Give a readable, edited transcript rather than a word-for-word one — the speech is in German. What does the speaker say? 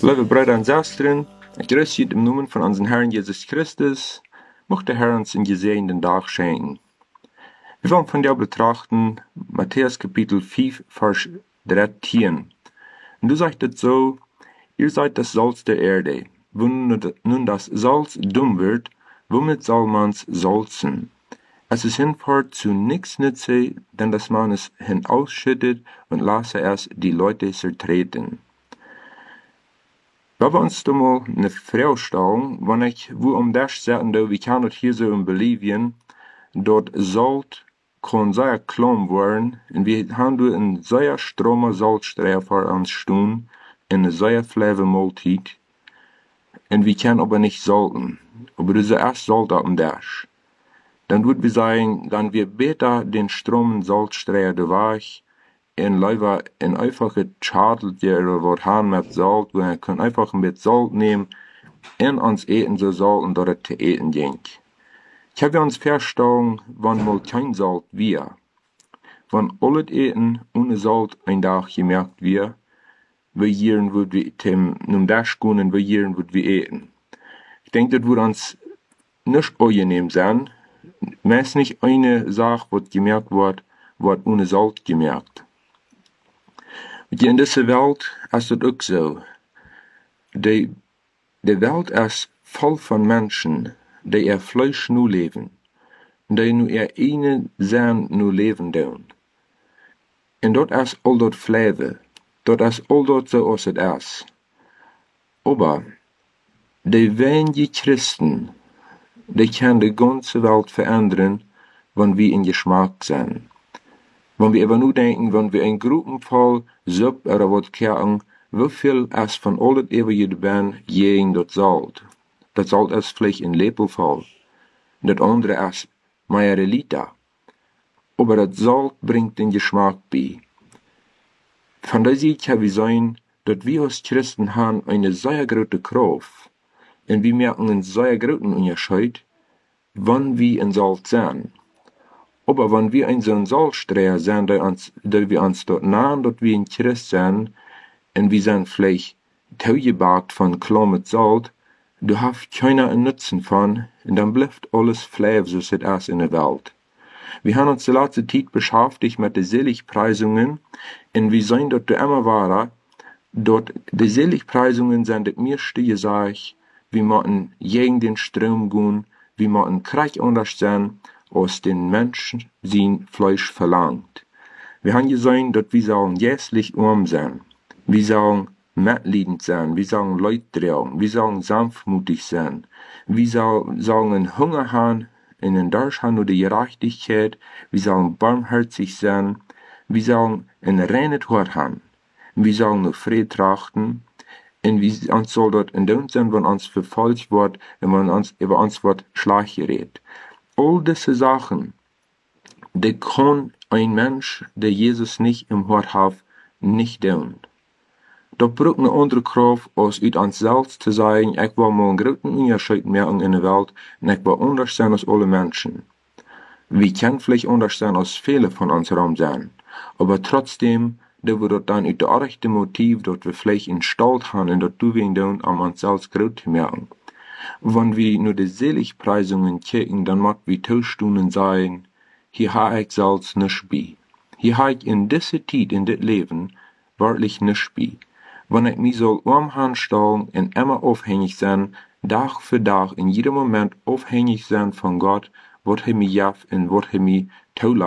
Lieve Brüder und Schwestern, ich grüße euch im Namen von unserem Herrn Jesus Christus. Möchte der Herr uns einen gesegneten Tag schenken. Wir wollen von dir betrachten Matthäus Kapitel 5, Vers 13. Und du sagst es so: Ihr seid das Salz der Erde. Wenn nun das Salz dumm wird, womit soll man's salzen? Es ist hinfort zu nichts nütze, denn dass man es hinausschüttet und lasse es die Leute zertreten. Wenn wir uns da mal eine Frage stellen, wo das sagen, wie kann das hier so in Bolivien, dort Salz kann sehr klein werden, und wir haben da einen sehr stromer Salzstreier vor uns stehen, in eine sehr flave Mahlzeit, und wir können aber nicht salten. Aber das ist erst Salz auf dem Dash. Dann würden wir sagen, dann wir besser den stromen Salzstreier de Weg, en lieber een einfache Schadeltje oder wat haben mit Salz, wo wir können einfach ein bisschen Salz nehmen und uns eten so salten, dass es zu eten ging. Ich habe uns verstanden, wenn mal kein Salz wir. Wenn alles Eten ohne Salz ein Tag gemerkt wir hier würden wir zum Dash gehen und hier würden wir eten. Ich denke, das würde uns nicht angenehm sein. Meist nicht eine Sache, was gemerkt wird ohne Salz gemerkt. In dieser Welt ist das auch so. Die Welt ist voll von Menschen, die ihr Fleisch nur leben, die nur ihr einen Sinn nur leben tun. Und dort ist all dort Fleisch, dort ist all dort so, als es ist. Aber die wenigen Christen, die können die ganze Welt verändern, wenn wir in Geschmack sind. Wenn wir aber nur denken, wenn wir ein Gruppenvoll Supp oder was kochen, wie viel es von alles ewige ben gegen das Salz. Das Salz ist vielleicht ein Lepelvoll. Das andere ist Majerelita. Aber das Salz bringt den Geschmack bei. Von daher kann wir sagen, dass wir als Christen haben eine sehr große Kraft. Und wir merken einen sehr großen Unterschied, wenn wir in Salz sind. Aber wenn wir ein so ein Salzstreier sind, der wir uns dort nahen, dass wir in Christ sind, und wir sind vielleicht zugebackt von klar mit Salz, du hast keiner einen Nutzen von, und dann bleibt alles fleisch, so es ist in der Welt. Wir haben uns die letzte Zeit beschäftigt mit den Seligpreisungen, und wir sehen, dass du immer wahrer, dort die Seligpreisungen sind das meiste gesagt, wir müssen gegen den Strom gehen, wir müssen Krieg unterstehen, aus den Menschen sein Fleisch verlangt. Wir haben gesehen, dass wir sollen jässlich arm sein. Wir sollen mitleidend sein. Wir sollen Leid tragen. Wir sollen sanftmutig sein. Wir sollen einen Hunger haben, in den Durst haben oder die Gerechtigkeit. Wir sollen barmherzig sein. Wir sollen ein reines Hort haben. Wir sollen nach Frieden trachten. Und wir sollen dort in dem sein, wenn uns verfolgt wird und wenn uns über uns wird schlecht geredet. All diese Sachen, die kann ein Mensch, der Jesus nicht im Hort hat, nicht tun. Da braucht eine andere Kraft, als uit uns selbst zu sagen, ich will mal einen großen Unterschied merken in der Welt und ich will anders sein als alle Menschen. Wir können vielleicht anders sein als viele von uns herum sein, aber trotzdem, da wir dort dann uit der rechte Motiv, dort wir vielleicht in Stolz haben und dort wir tun, um uns selbst groß zu merken. Wenn wir nur die Seligpreisungen kicken, dann mag wir Taustunden sagen, hier habe ich selbst nicht bei. Hier habe ich in dieser Zeit, in das Leben, wirklich nicht bei. Wenn ich mich soll umhanstellen und immer aufhängig sein, Tag für Tag, in jedem Moment aufhängig sein von Gott, was er mir jaft und was er mir